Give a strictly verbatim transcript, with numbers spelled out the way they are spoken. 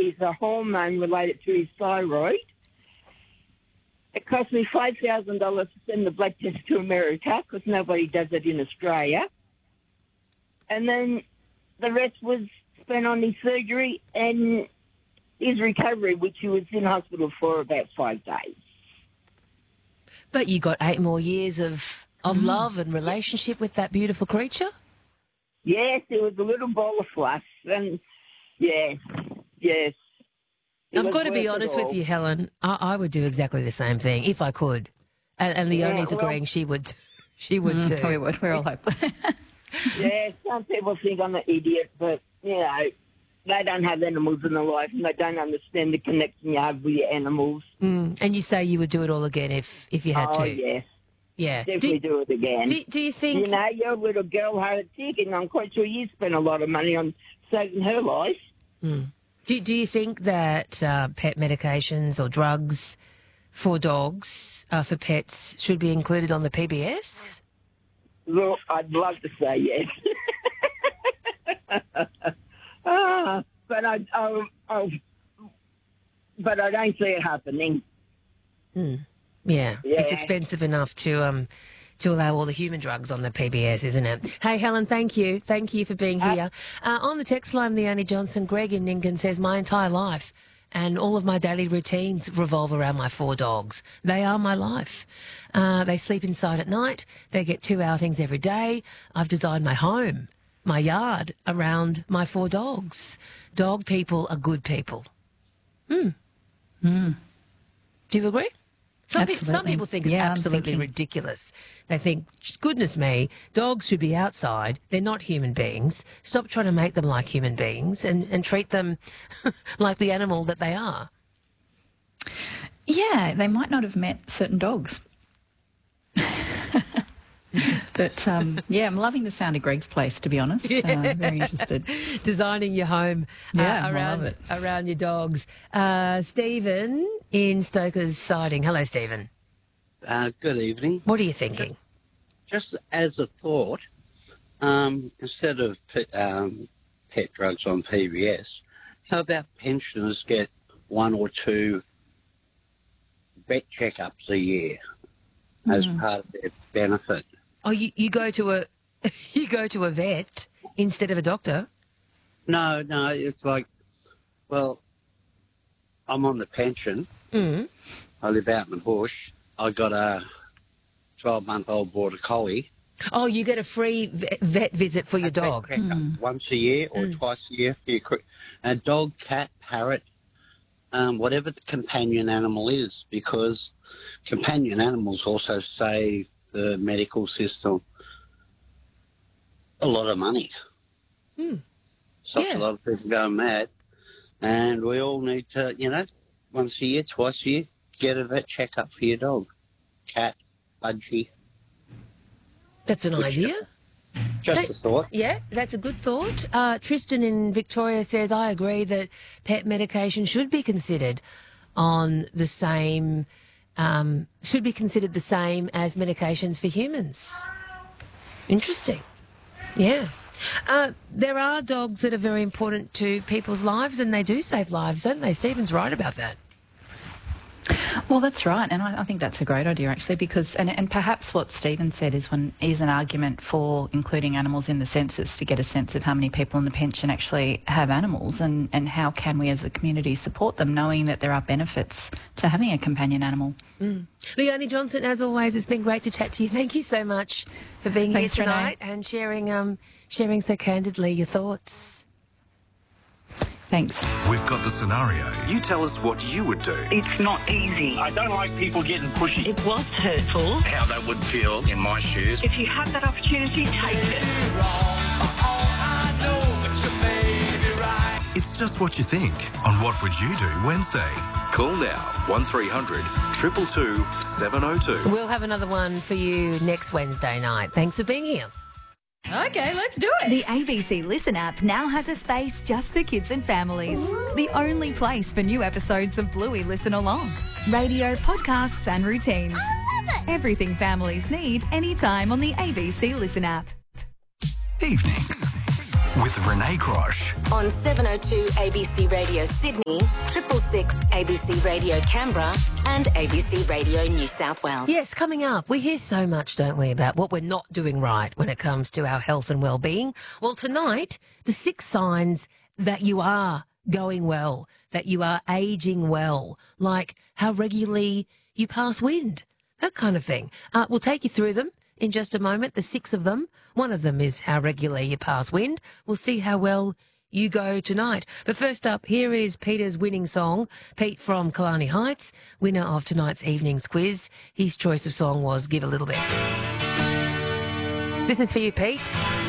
is a hormone related to his thyroid. It cost me five thousand dollars to send the blood test to America because nobody does it in Australia. And then the rest was spent on his surgery and his recovery, which he was in hospital for about five days. But you got eight more years of, of mm. love and relationship with that beautiful creature? Yes, it was a little ball of fluff. And yes, yes. I've got to be honest with you, Helen. I, I would do exactly the same thing if I could. And, and Leonie's yeah, well, agreeing she would she would mm, too. We would. We're all hopeful. Yeah, some people think I'm an idiot, but, you know, they don't have animals in their life and they don't understand the connection you have with your animals. Mm, and you say you would do it all again if, if you had oh, to? Oh, yes. Yeah. Definitely do, do it again. Do, do you think... You know, your little girl had a tick and I'm quite sure you spent a lot of money on saving her life. Mm. Do, do you think that uh, pet medications or drugs for dogs, uh, for pets, should be included on the P B S? Look, I'd love to say yes. ah, but I, I, I, but I don't see it happening. Mm. Yeah. yeah, it's expensive enough to um to allow all the human drugs on the P B S, isn't it? Hey, Helen, thank you. Thank you for being here. Uh, on the text line, Leonie Johnson, Greg in Ninkin says, my entire life and all of my daily routines revolve around my four dogs. They are my life. Uh, they sleep inside at night. They get two outings every day. I've designed my home, my yard, around my four dogs. Dog people are good people. Hmm. Mm. Do you agree? Some, pe- some people think it's yeah, absolutely ridiculous. They think, goodness me, dogs should be outside. They're not human beings. Stop trying to make them like human beings and, and treat them like the animal that they are. Yeah, they might not have met certain dogs. But, um, yeah, I'm loving the sound of Greg's place, to be honest. Yeah. Uh, very interested. Designing your home uh, yeah, around around your dogs. Uh, Stephen in Stoker's Siding. Hello, Stephen. Uh, good evening. What are you thinking? Just, just as a thought, um, instead of pet, um, pet drugs on P B S, how about pensioners get one or two vet checkups a year mm. as part of their benefit? Oh, you, you go to a you go to a vet instead of a doctor? No, no, it's like, well, I'm on the pension. Mm. I live out in the bush. I got a twelve-month-old border collie. Oh, you get a free vet visit for your a dog? Vet mm. Once a year or mm. twice a year for your a dog, cat, parrot, um, whatever the companion animal is, because companion animals also save the medical system a lot of money. Mm. Stops yeah. a lot of people going mad. And we all need to, you know, once a year, twice a year, get a vet checkup for your dog. Cat, budgie. That's an idea. Just that, a thought. Yeah, that's a good thought. Uh, Tristan in Victoria says, I agree that pet medication should be considered on the same... Um, should be considered the same as medications for humans. Interesting. Yeah. Uh, there are dogs that are very important to people's lives and they do save lives, don't they? Stephen's right about that. Well, that's right, and I, I think that's a great idea actually, because and, and perhaps what Stephen said is one is an argument for including animals in the census to get a sense of how many people in the pension actually have animals, and, and how can we as a community support them, knowing that there are benefits to having a companion animal. Mm. Leonie Johnson, as always, it's been great to chat to you. Thank you so much for being Thanks, here tonight Renee. and sharing um sharing so candidly your thoughts. Thanks. We've got the scenario. You tell us what you would do. It's not easy. I don't like people getting pushy. It was hurtful. How that would feel in my shoes. If you have that opportunity, take it. It's just what you think on What Would You Do Wednesday. Call now, one three hundred two two two seven oh two. We'll have another one for you next Wednesday night. Thanks for being here. Okay, let's do it. The A B C Listen app now has a space just for kids and families. The only place for new episodes of Bluey Listen Along. Radio, podcasts and routines. I love it. Everything families need anytime on the A B C Listen app. Evenings. with Renee Grosh. On seven oh two A B C Radio Sydney, triple six A B C Radio Canberra and A B C Radio New South Wales. Yes, coming up, we hear so much, don't we, about what we're not doing right when it comes to our health and well-being. Well, tonight, the six signs that you are going well, that you are ageing well, like how regularly you pass wind, that kind of thing. Uh, we'll take you through them in just a moment, the six of them. One of them is how regularly you pass wind. We'll see how well you go tonight. But first up, here is Peter's winning song. Pete from Killarney Heights, winner of tonight's evening's quiz. His choice of song was Give a Little Bit. This is for you, Pete.